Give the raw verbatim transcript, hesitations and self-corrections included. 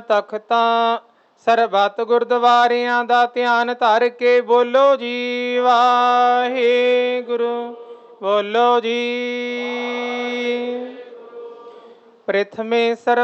ਤਖਤਾਂ ਸਰਬੱਤ ਗੁਰਦੁਆਰਿਆਂ ਦਾ ਧਿਆਨ ਧਰ ਕੇ ਬੋਲੋ ਜੀ ਵਾਹਿਗੁਰੂ, ਬੋਲੋ ਜੀ। ਪ੍ਰਥਮੇ ਸਰਬ